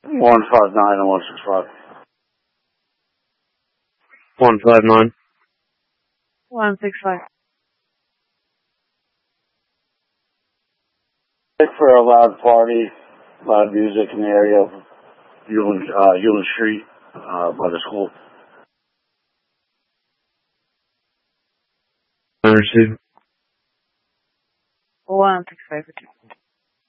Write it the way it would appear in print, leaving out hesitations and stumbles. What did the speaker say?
159 and 165. 159. 165. For a loud party, loud music in the area of Hewlin Street, by the school. Understood. 165.